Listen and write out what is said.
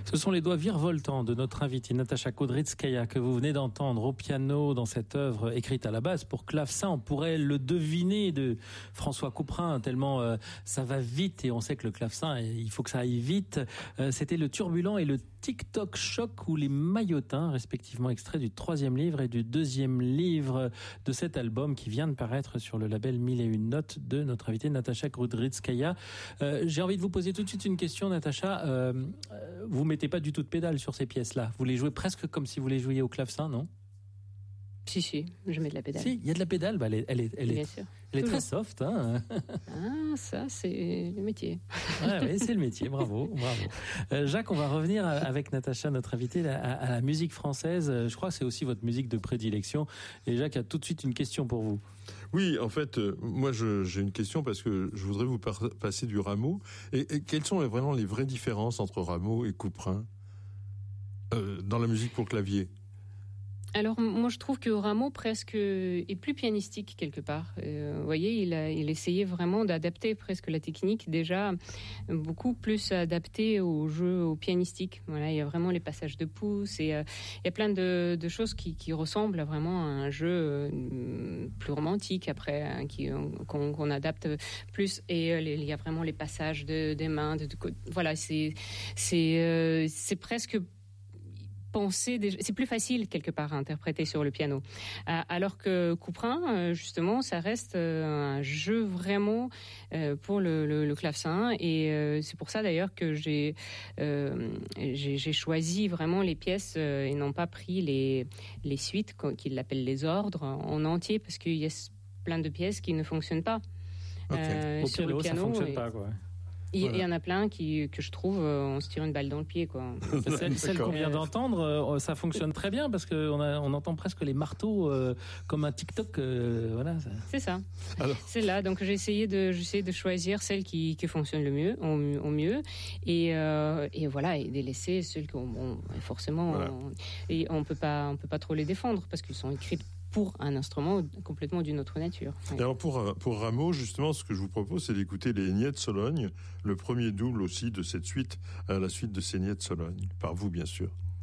Ce sont les doigts virevoltants de notre invitée Natacha Kudrytskaya que vous venez d'entendre au piano dans cette œuvre écrite à la base pour clavecin. On pourrait le deviner de François Couperin tellement ça va vite et on sait que le clavecin, il faut que ça aille vite. C'était le Turbulent et le TikTok Choc ou les Maillotins, respectivement extraits du 3e livre et du 2e livre de cet album qui vient de paraître sur le label 1001 Notes de notre invitée Natacha Kudrytskaya. J'ai envie de vous poser tout de suite une question, Natacha. Vous mettez pas du tout de pédale sur ces pièces-là. Vous les jouez presque comme si vous les jouiez au clavecin, non ? Si, je mets de la pédale. Si, il y a de la pédale. Bah, elle est très soft. Hein. Ah, ça, c'est le métier. Oui, c'est le métier. Bravo. Jacques, on va revenir avec Natacha, notre invitée, à la musique française. Je crois que c'est aussi votre musique de prédilection. Et Jacques a tout de suite une question pour vous. Oui, en fait, moi, j'ai une question parce que je voudrais vous passer du Rameau. Et quelles sont vraiment les vraies différences entre Rameau et Couperin dans la musique pour clavier ? Alors, moi, je trouve que Rameau presque est plus pianistique quelque part. Vous voyez, il essayait vraiment d'adapter presque la technique, déjà beaucoup plus adaptée au jeu, au pianistique. Voilà, il y a vraiment les passages de pouce et il y a plein de choses qui ressemblent vraiment à un jeu plus romantique après, qu'on adapte plus. Et il y a vraiment les passages des mains. Voilà, c'est presque c'est plus facile quelque part à interpréter sur le piano. Alors que Couperin, justement, ça reste un jeu vraiment pour le clavecin. Et c'est pour ça d'ailleurs que j'ai choisi vraiment les pièces et non pas pris les suites, qu'il appelle les ordres, en entier, parce qu'il y a plein de pièces qui ne fonctionnent pas. Au sur le piano, ça fonctionne pas, quoi. Il y en a plein que je trouve, on se tire une balle dans le pied, quoi. Celle qu'on vient d'entendre, ça fonctionne très bien parce qu'on entend presque les marteaux comme un TikTok. Voilà. C'est ça. Alors. C'est là. Donc j'ai essayé de choisir celles qui fonctionnent le mieux, au mieux, et voilà, et délaisser celles qui, forcément, voilà. Et on peut pas trop les défendre parce qu'ils sont écrits pour un instrument complètement d'une autre nature. Oui. Alors pour Rameau, justement, ce que je vous propose, c'est d'écouter les Niais de Sologne, le premier double aussi de cette suite, la suite de ces Niais de Sologne, par vous bien sûr.